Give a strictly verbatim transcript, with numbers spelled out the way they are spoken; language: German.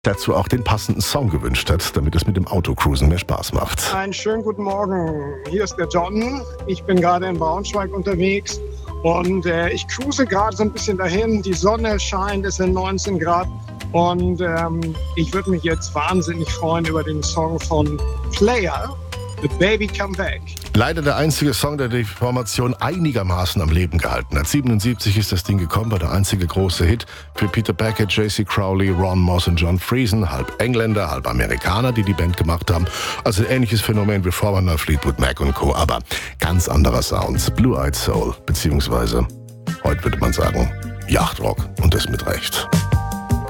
dazu auch den passenden Song gewünscht hat, damit es mit dem Autocruisen mehr Spaß macht. Einen schönen guten Morgen. Hier ist der John. Ich bin gerade in Braunschweig unterwegs und äh, ich cruise gerade so ein bisschen dahin. Die Sonne scheint, es sind neunzehn Grad und ähm, ich würde mich jetzt wahnsinnig freuen über den Song von Player, The Baby Come Back. Leider der einzige Song, der die Formation einigermaßen am Leben gehalten hat. siebenundsiebzig ist das Ding gekommen, war der einzige große Hit für Peter Beckett, J C Crowley, Ron Moss und John Friesen, halb Engländer, halb Amerikaner, die die Band gemacht haben. Also ein ähnliches Phänomen wie Foreigner, Fleetwood Mac und Co., aber ganz anderer Sound. Blue-Eyed Soul, beziehungsweise, heute würde man sagen, Yachtrock, und das mit Recht.